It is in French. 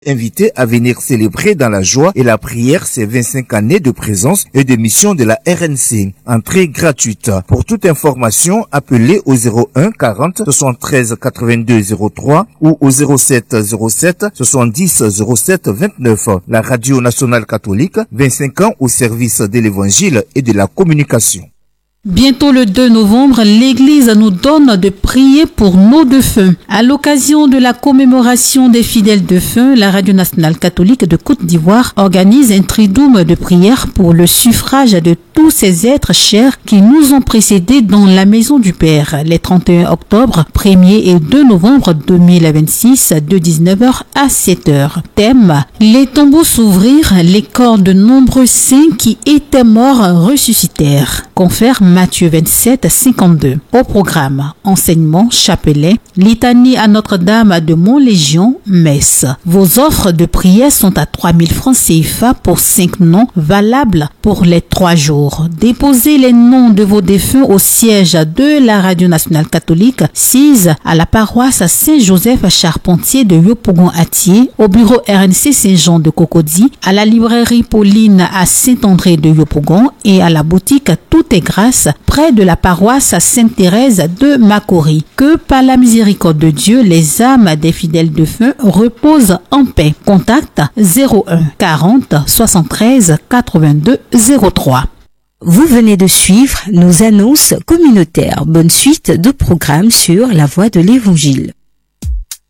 Invités à venir célébrer dans la joie et la prière ces 25 années de présence et de mission de la RNC. Entrée gratuite. Pour toute information, appelez au 01 40 73 82 03 ou au 07 07 70 07 29. La Radio Nationale Catholique, 25 ans au service de l'Évangile et de la communication. Bientôt le 2 novembre, l'Église nous donne de prier pour nos défunts. À l'occasion de la commémoration des fidèles défunts, la Radio Nationale Catholique de Côte d'Ivoire organise un triduum de prière pour le suffrage de tous ces êtres chers qui nous ont précédés dans la maison du Père, les 31 octobre, 1er et 2 novembre 2026, de 19h à 7h. Thème: les tombeaux s'ouvrirent, les corps de nombreux saints qui étaient morts ressuscitèrent. Confère Matthieu 27, 52. Au programme, enseignement, chapelet, litanie à Notre-Dame de Montlégion, messe. Vos offres de prière sont à 3000 francs CFA pour 5 noms valables pour les 3 jours. Déposez les noms de vos défunts au siège de la Radio Nationale Catholique, 6 à la paroisse Saint-Joseph Charpentier de Yopougon-Atier, au bureau RNC Saint-Jean de Cocody, à la librairie Pauline à Saint-André de Yopougon et à la boutique Tout est Grâce près de la paroisse Sainte-Thérèse de Makori. Que par la miséricorde de Dieu, les âmes des fidèles défunts reposent en paix. Contact 01 40 73 82 03. Vous venez de suivre nos annonces communautaires. Bonne suite de programmes sur la voie de l'Évangile.